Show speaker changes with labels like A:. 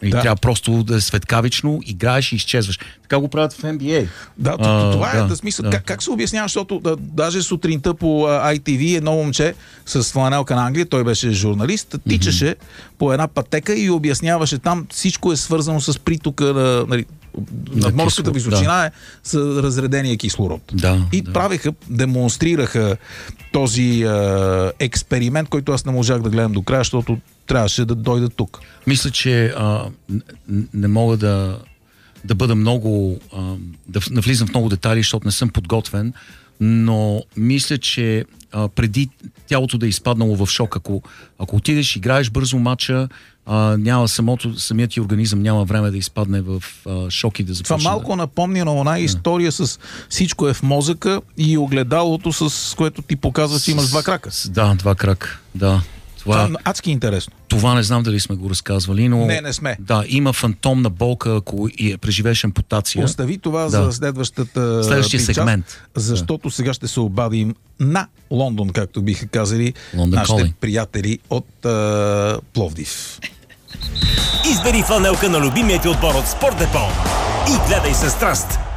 A: И трябва просто да е светкавично, играеш и изчезваш. Така го правят в NBA.
B: Да, това е смисъл. Как се обяснява, защото даже сутринта по ITV едно момче с фланелка на Англия, той беше журналист, тичаше по една пътека и обясняваше там, всичко е свързано с притока на морската височина с разредения кислород. И правеха, демонстрираха този експеримент, който аз не можах да гледам до края, защото трябваше да дойда тук.
A: Мисля, че не мога да бъда много, да навлизам в много детайли, защото не съм подготвен, но мисля, че преди тялото да е изпаднало в шок, ако отидеш, играеш бързо матча, самият ти организъм няма време да изпадне в шок и да започне.
B: Това малко напомня на една история с всичко е в мозъка и огледалото, с което ти показва, че имаш два крака.
A: Да, два крака, да.
B: Това е адски интересно.
A: Това не знам дали сме го разказвали, но...
B: Не сме.
A: Да, има фантомна болка, ако преживееш ампутация.
B: Остави това за следващия
A: сегмент.
B: Защото сега ще се обадим на Лондон, както биха казали нашите приятели от Пловдив.
C: Избери фланелка на любимия ти отбор от Спортдепо и гледай със страст.